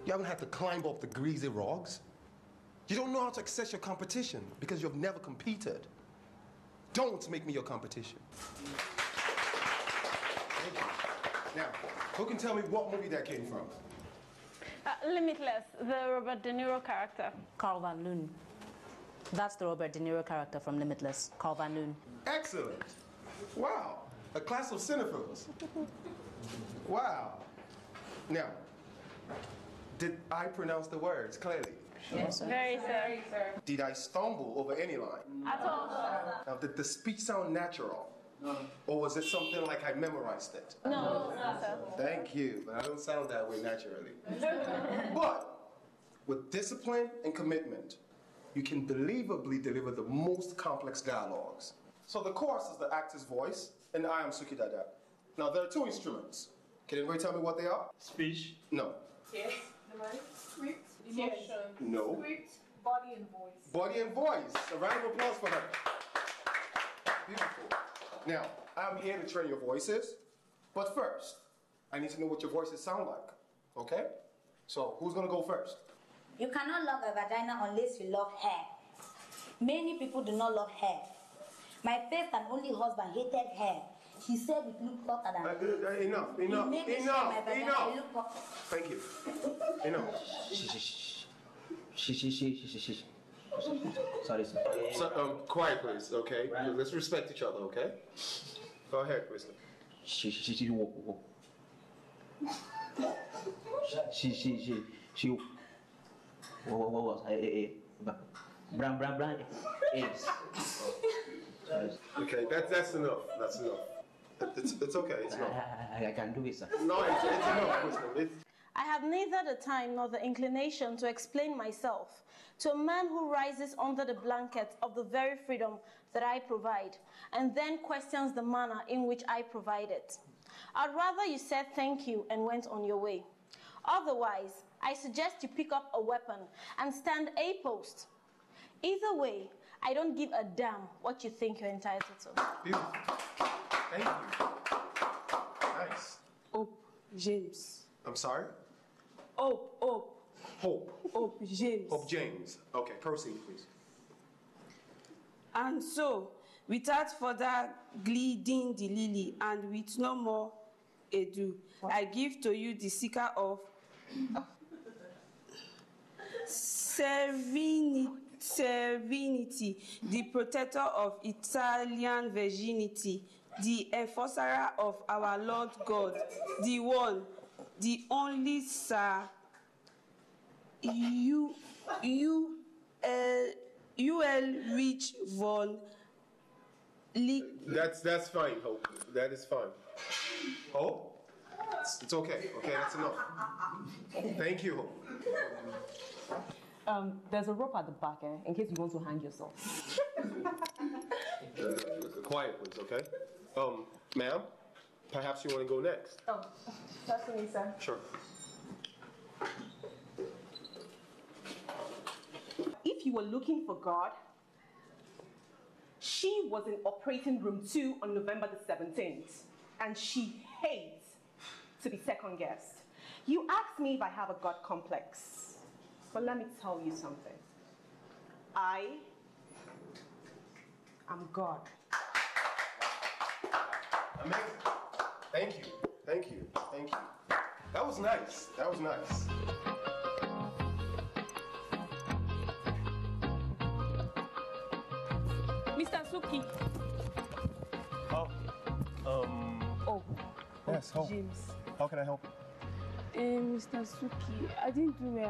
You haven't had to climb up the greasy rocks. You don't know how to access your competition because you've never competed. Don't make me your competition. Thank you. Now, who can tell me what movie that came from? Limitless, the Robert De Niro character. Carl Van Loon. That's the Robert De Niro character from Limitless, Carl Van Loon. Excellent. Wow. A class of cinephiles. Wow. Now, did I pronounce the words clearly? Yes, sir. Very, sir. Did I stumble over any line? At all, sir. Now, did the speech sound natural? No. Or was it something like I memorized it? No, sir. Thank you, but I don't sound that way naturally. But with discipline and commitment, you can believably deliver the most complex dialogues. So the chorus is the actor's voice, and I am Suki Dada. Now, there are two instruments. Can anybody tell me what they are? Speech. No. Yes, the mind, script, emotion, No. script, body and voice. Body and voice. A round of applause for her. Beautiful. Now, I'm here to train your voices, but first, I need to know what your voices sound like, okay? So, who's gonna go first? You cannot love a vagina unless you love hair. Many people do not love hair. My first and only husband hated hair. He said it looked hotter than Enough. Thank you. Enough. Sorry, sir. So, quiet, please, okay? Let's respect each other, okay? Go ahead, Wisdom. What was Brown eggs. Okay, that's enough. That's enough. It's okay. It's enough. I can do it, sir. No, it's enough, Wisdom. I have neither the time nor the inclination to explain myself to a man who rises under the blanket of the very freedom that I provide and then questions the manner in which I provide it. I'd rather you said thank you and went on your way. Otherwise, I suggest you pick up a weapon and stand a post. Either way, I don't give a damn what you think you're entitled to. Beautiful. Thank you. Nice. Hope James. I'm sorry? Hope. Hope. Hope James. Hope James. Okay, proceed, please. And so, without further gliding the lily, and with no more ado, I give to you the seeker of serenity, the protector of Italian virginity, the enforcer of our Lord God, the one, the only Sir Rich von Lick. That's fine, Hope. That is fine. Hope? It's okay. Okay, that's enough. Thank you, Hope. There's a rope at the back, in case you want to hang yourself. Quiet, please, okay? Ma'am, perhaps you want to go next? Oh, that's me, sir. Sure. If you were looking for God, she was in operating room 2 on November the 17th, and she hates to be second guessed. You asked me if I have a God complex, but let me tell you something. I am God. Amazing. Thank you. Thank you. Thank you. That was nice. That was nice. Mr. Suki. Oh. Yes, Hope. James. How can I help you? Mr. Suki, I didn't do well.